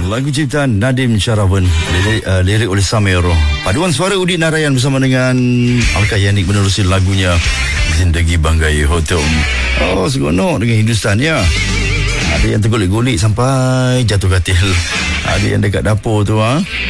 lagu ciptaan Nadim Syarawan, lirik oleh Samir. Paduan suara Udin Narayan bersama dengan Alka Yanik menerusi lagunya Zindagi Banggai Hotom. Oh, seronok dengan Hindustan ya. Ada yang tergolek-golek sampai jatuh katil. Ada yang dekat dapur tu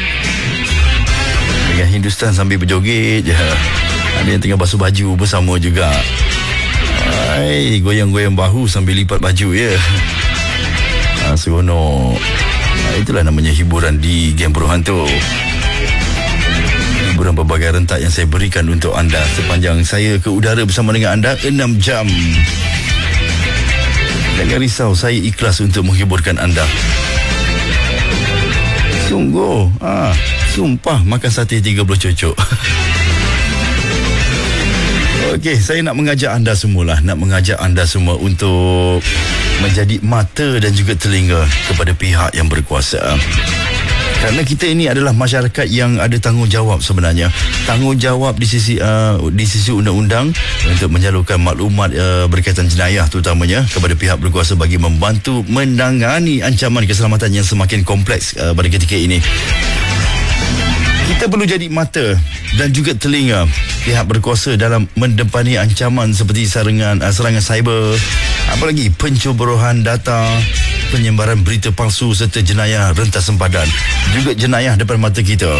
dengan Hindustan sambil berjoget je. Ada yang tengah basuh baju bersama juga. Goyang-goyang bahu sambil lipat baju ya. Seronok. Itulah namanya hiburan di Game Pro Hantu. Hiburan berbagai rentak yang saya berikan untuk anda sepanjang saya ke udara bersama dengan anda 6 jam. Jangan risau, saya ikhlas untuk menghiburkan anda. Sungguh, sumpah makan sate 30 cucuk. Okey, saya nak mengajak anda semua untuk menjadi mata dan juga telinga kepada pihak yang berkuasa. Kerana kita ini adalah masyarakat yang ada tanggungjawab sebenarnya. Tanggungjawab di sisi undang-undang untuk menyalurkan maklumat berkaitan jenayah terutamanya kepada pihak berkuasa bagi membantu menangani ancaman keselamatan yang semakin kompleks pada ketika ini. Kita perlu jadi mata dan juga telinga pihak berkuasa dalam mendepani ancaman seperti serangan cyber, apalagi pencuburan data, penyebaran berita palsu serta jenayah rentas sempadan, juga jenayah depan mata kita.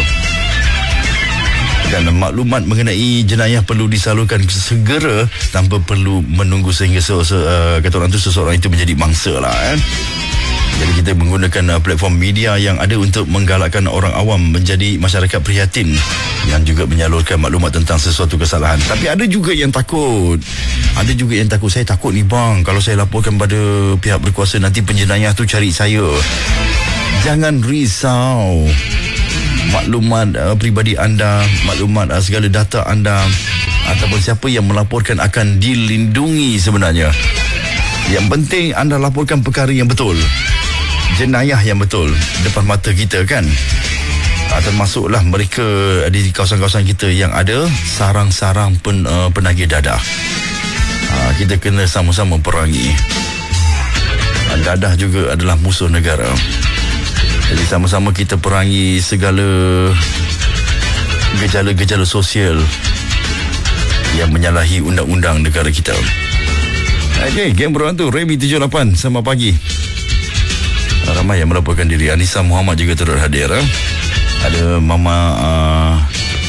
Dan maklumat mengenai jenayah perlu disalurkan segera tanpa perlu menunggu sehingga seseorang itu menjadi mangsa lah. Jadi kita menggunakan platform media yang ada untuk menggalakkan orang awam menjadi masyarakat prihatin yang juga menyalurkan maklumat tentang sesuatu kesalahan. Tapi ada juga yang takut. Saya takut ni bang, kalau saya laporkan pada pihak berkuasa nanti penjenayah tu cari saya. Jangan risau. Maklumat peribadi anda, maklumat segala data anda ataupun siapa yang melaporkan akan dilindungi sebenarnya. Yang penting anda laporkan perkara yang betul, jenayah yang betul depan mata kita kan. Termasuklah mereka di kawasan-kawasan kita yang ada sarang-sarang penagih dadah. Kita kena sama-sama perangi. Dadah juga adalah musuh negara. Jadi sama-sama kita perangi segala gejala-gejala sosial yang menyalahi undang-undang negara kita. Okey, Game Pro Hantu Remi 78 selamat pagi. Ramai yang melaporkan diri. Anissa Muhammad juga turut hadir. Ada Mama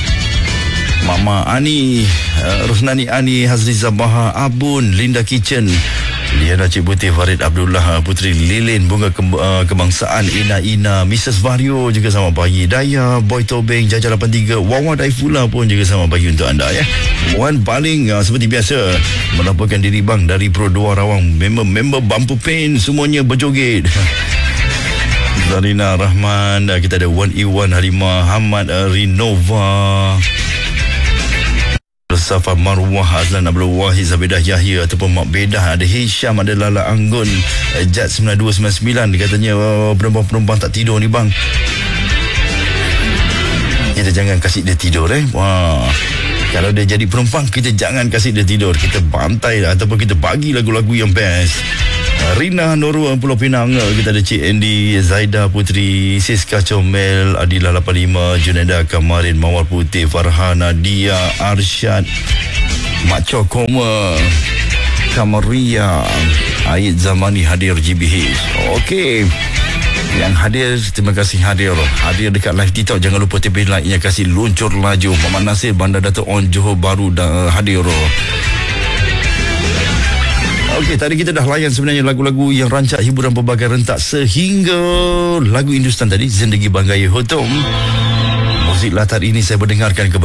Ani, Rosnani Ani, Hazriza Baha, Abun, Linda Kitchen, Liana Cik Putih, Farid Abdullah, Putri Lilin, Bunga Kebangsaan, Ina, Mrs. Vario juga selamat pagi. Daya, Boy Tobeng, Jaja 83, Wawa Daifullah pun juga selamat pagi untuk anda ya. Wan Baling seperti biasa melaporkan diri bang dari Pro 2 Rawang. Member Bumper Pain semuanya berjoget. Zarina Rahman, kita ada Wan Iwan, Halimah Hamad, Rinova, Safa Marwah, Azlan Abdul Wahid, Zabidah Yahya ataupun Mak Bedah, ada Hisham, ada Lala Anggun, Jad 9299. Katanya penumpang tak tidur ni bang. Kita jangan kasih dia tidur Kalau dia jadi penumpang, kita jangan kasih dia tidur. Kita bantai ataupun kita bagi lagu-lagu yang best. Rina Nurul Pulau Pinang, kita ada Cik Andy, Zaida Putri, Siska Comel, Adila 85, Junaida Kamarin, Mawar Putih, Farhana, Dia, Arsyad, Mak Cokoma, Kamaria, Aid Zamani hadir GBH. Okey, yang hadir, terima kasih hadir dekat live TikTok. Jangan lupa tepi like-nya, kasih luncur laju. Muhammad Nasir, Bandar Dato' On Johor Baru hadir. Okey, tadi kita dah layan sebenarnya lagu-lagu yang rancak hiburan berbagai rentak sehingga lagu Hindustan tadi, Zindagi Banggai Hotom. Muzik latar ini saya berdengarkan kepada